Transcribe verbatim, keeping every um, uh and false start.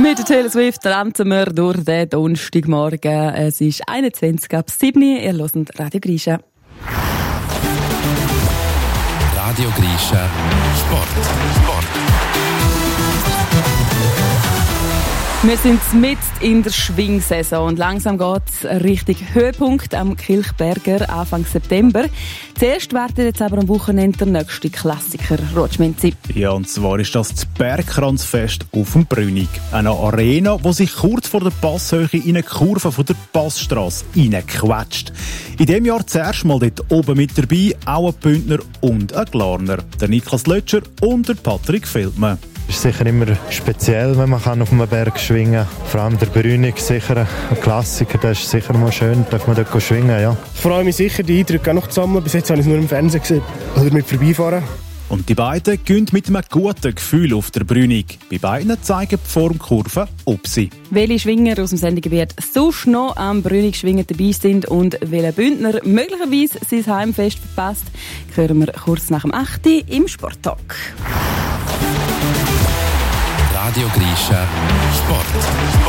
Mit der Taylor Swift tanzen wir durch den Donnerstagmorgen. Es ist einundzwanzig ab sieben. Ihr hört Radio Grisha. Radio Grisha Sport. Sport. Wir sind mitten in der Schwingsaison und langsam geht es Richtung Höhepunkt am Kilchberger Anfang September. Zuerst wartet jetzt aber am Wochenende der nächste Klassiker, Rotschminzi. Ja, und zwar ist das das Bergkranzfest auf dem Brünig. Eine Arena, die sich kurz vor der Passhöhe in eine Kurve von der Passstrasse reinquetscht. In diesem Jahr zuerst mal dort oben mit dabei auch ein Bündner und ein Glarner. Der Niklas Lötscher und der Patrick Feldmann. Es ist sicher immer speziell, wenn man auf einem Berg schwingen kann. Vor allem der Brünig, sicher ein Klassiker, das ist sicher mal schön, darf man dort schwingen, ja. Ich freue mich sicher, die Eindrücke auch noch zu sammeln. Bis jetzt habe ich es nur im Fernsehen gesehen oder mit vorbeifahren. Und die beiden gehen mit einem guten Gefühl auf der Brünig. Bei beiden zeigen die Formkurve ob sie. Welche Schwinger aus dem Sendegebiet sonst noch am Brünig schwingen dabei sind und welcher Bündner möglicherweise sein Heimfest verpasst, hören wir kurz nach dem acht im Sporttalk. Radio Grisha Sport.